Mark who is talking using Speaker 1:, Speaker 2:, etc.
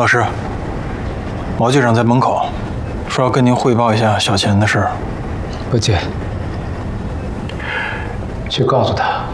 Speaker 1: 老师，毛局长在门口，说要跟您汇报一下小钱的事儿。
Speaker 2: 不接，去告诉他，